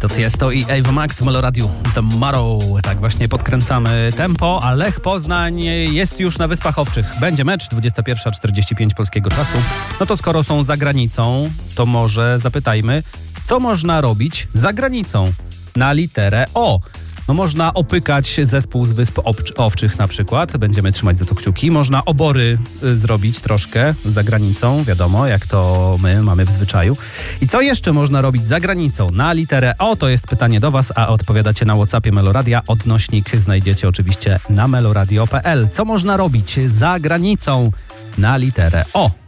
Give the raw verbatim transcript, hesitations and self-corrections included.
To Tiesto i Ava Max w Meloradiu Tomorrow. Tak właśnie podkręcamy tempo, a Lech Poznań jest już na Wyspach Owczych. Będzie mecz dwudziesta pierwsza czterdzieści pięć polskiego czasu. No to skoro są za granicą, to może zapytajmy, co można robić za granicą na literę O. No można opykać zespół z Wysp Owczych na przykład, będziemy trzymać za to kciuki. Można obory y, zrobić troszkę za granicą, wiadomo, jak to my mamy w zwyczaju. I co jeszcze można robić za granicą na literę O? To jest pytanie do was, a odpowiadacie na WhatsAppie Meloradia. Odnośnik znajdziecie oczywiście na meloradio kropka p l. Co można robić za granicą na literę O?